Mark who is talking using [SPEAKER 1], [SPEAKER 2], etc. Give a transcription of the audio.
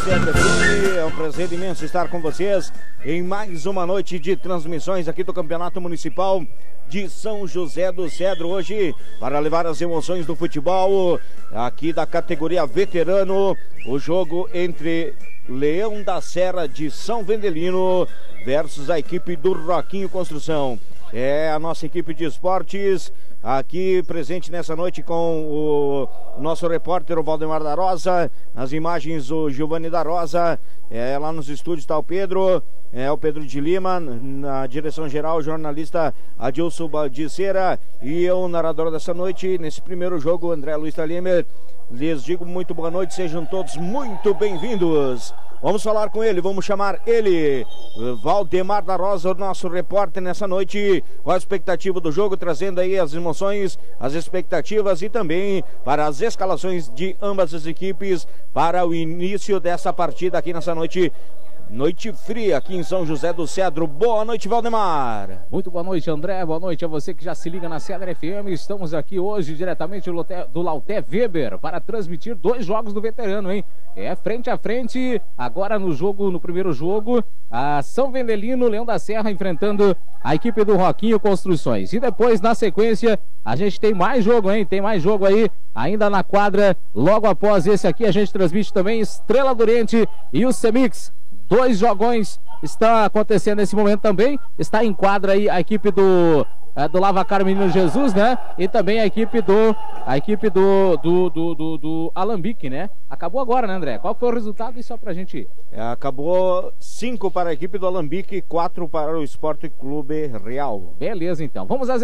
[SPEAKER 1] Sete FM. É um prazer imenso estar com vocês em mais uma noite de transmissões aqui do Campeonato Municipal de São José do Cedro, hoje para levar as emoções do futebol aqui da categoria veterano, o jogo entre Leão da Serra de São Vendelino versus a equipe do Roquinho Construção. É a nossa equipe de esportes aqui presente nessa noite com o nosso repórter, o Valdemar da Rosa, nas imagens o Giovanni da Rosa, lá nos estúdios está o Pedro, o Pedro de Lima, na direção geral o jornalista Adilson Baldiceira e eu, narrador dessa noite, nesse primeiro jogo, André Luiz Talimer. Lhes digo muito boa noite, sejam todos muito bem-vindos. Vamos falar com ele, vamos chamar ele, Valdemar da Rosa, o nosso repórter nessa noite, com a expectativa do jogo, trazendo aí as emoções, as expectativas e também para as escalações de ambas as equipes para o início dessa partida aqui nessa noite. Noite fria aqui em São José do Cedro. Boa noite, Valdemar.
[SPEAKER 2] Muito boa noite, André. Boa noite a você que já se liga na Cedro FM. Estamos aqui hoje diretamente do Lauté Weber para transmitir 2 jogos do veterano, hein? Frente a frente, agora no primeiro jogo, a São Vendelino, Leão da Serra enfrentando a equipe do Roquinho Construções. E depois, na sequência, a gente tem mais jogo, hein? Tem mais jogo aí, ainda na quadra. Logo após esse aqui, a gente transmite também Estrela do Oriente e o Semix. 2 jogões está acontecendo nesse momento também. Está em quadra aí a equipe do Lavacar Menino Jesus, né? E também a equipe do Alambique, né? Acabou agora, né, André? Qual foi o resultado? E só pra gente...
[SPEAKER 1] Acabou 5 para a equipe do Alambique e 4 para o Esporte Clube Real.
[SPEAKER 2] Beleza, então. Vamos às